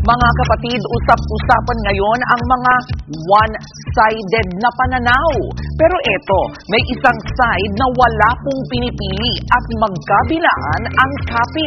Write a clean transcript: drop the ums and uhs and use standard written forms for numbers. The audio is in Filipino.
Mga kapatid, usap-usapan ngayon ang mga one-sided na pananaw. Pero eto, may isang side na wala pong pinipili at magkabilaan ang kapit.